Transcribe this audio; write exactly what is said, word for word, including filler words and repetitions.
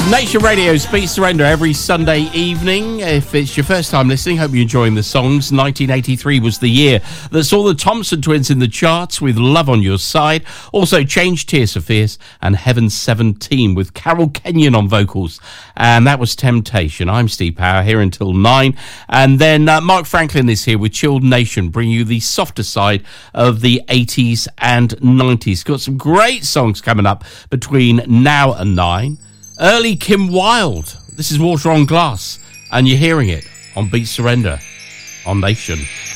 Nation Radio's Beat Surrender every Sunday evening. If it's your first time listening, hope you're enjoying the songs. nineteen eighty-three was the year that saw the Thompson Twins in the charts with Love on Your Side. Also Change, Tears for Fears and Heaven seventeen with Carol Kenyon on vocals. And that was Temptation. I'm Steve Power here until nine. And then uh, Mark Franklin is here with Chilled Nation, bringing you the softer side of the eighties and nineties. Got some great songs coming up between now and nine. Early Kim Wilde. This is Water on Glass, and you're hearing it on Beat Surrender on Nation.